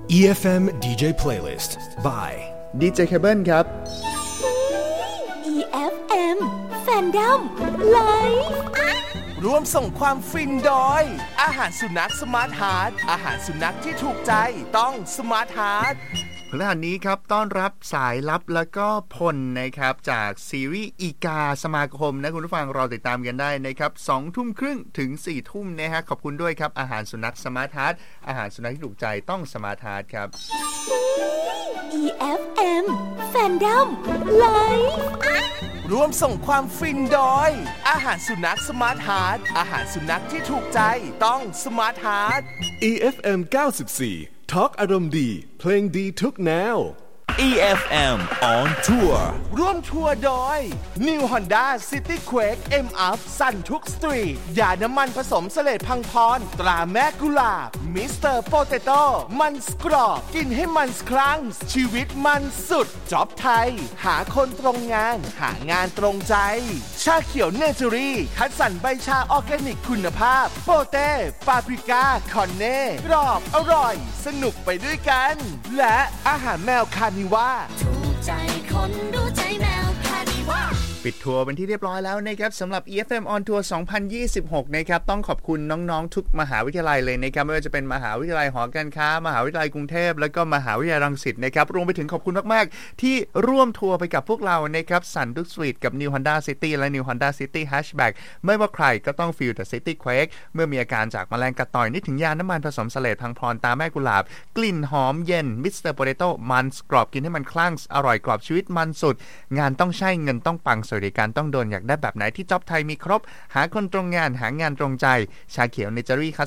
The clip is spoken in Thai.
EFM DJ Playlist by DJ Cable ครับ EFM Fandom Live ร่วมส่งความฟินโดยอาหารสุนัขสมาร์ทฮาร์ทอาหารสุนัขที่ถูกใจต้องสมาร์ทฮาร์ทพฤหัสนี้ครับต้อนรับสายลับแล้วก็พลนะครับจากซีรีส์อีกาสมาคมนะคุณผู้ฟังรอติดตามกันได้นะครับ 20:30 ถึง 4:00 นนะฮะขอบคุณด้วยครับอาหารสุนัขสมาร์ทฮาร์ทอาหารสุนัขที่ถูกใจต้องสมาร์ทฮาร์ทครับ EFM Fandom Live ร่วมส่งความฟินโดยอาหารสุนัขสมาร์ทฮาร์ทอาหารสุนัขที่ถูกใจต้องสมาร์ทฮาร์ท EFM 94 Talk อารมณ์ดีเพลงดีทุกแนว EFM on Tour ร่วมทัวร์โดย New Honda City Quake M-Up สั่นทุกสตรีทยาน้ำมันผสมเสลดพังพรตราแม่กุหลาบมิสเตอร์โปเตโต้มันสกรอบกินให้มันครั้งชีวิตมันสุดจ็อบไทยหาคนตรงงานหางานตรงใจชาเขียวเนเจอรี่คัดสรรใบชาออร์แกนิกคุณภาพโปเต้ปาปริก้าคอนเน่กรอบอร่อยสนุกไปด้วยกันและอาหารแมวคานิว่าถูกใจคนดูใจแมวคานิว่าปิดทัวร์เป็นที่เรียบร้อยแล้วนะครับสำหรับ EFM on Tour 2026 นะครับต้องขอบคุณน้องๆทุกมหาวิทยาลัยเลยนะครับไม่ว่าจะเป็นมหาวิทยาลัยหอการค้ามหาวิทยาลัยกรุงเทพแล้วก็มหาวิทยาลัยรังสิตนะครับรวมไปถึงขอบคุณมากๆที่ร่วมทัวร์ไปกับพวกเรานะครับสันทุกสตรีทกับ New Honda City และ New Honda City Hatchback ไม่ว่าใครก็ต้อง Feel the City Quake เมื่อมีอาการจากแมลงกัดต่อยนึกถึงยาน้ำมันผสมเสลดพังพรตาแม่กุหลาบกลิ่นหอมเย็น Mr. Potato มันกรอบกินให้มันคลั่งอร่อยกรอบชีวิตมันสุดงานต้องใช่เงินต้องปังสวัสดิการต้องโดนอยากได้แบบไหนที่จ็อบไทยมีครบหาคนตรงงานหางานตรงใจชาเขียวเนเจอรี่คัด